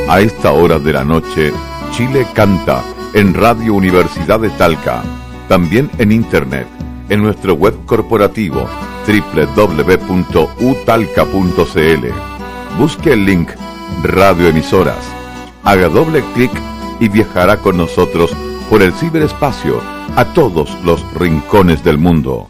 A esta hora de la noche, Chile canta en Radio Universidad de Talca. También en internet, en nuestro web corporativo www.utalca.cl. Busque el link Radioemisoras. Haga doble clic y viajará con nosotros por el ciberespacio a todos los rincones del mundo.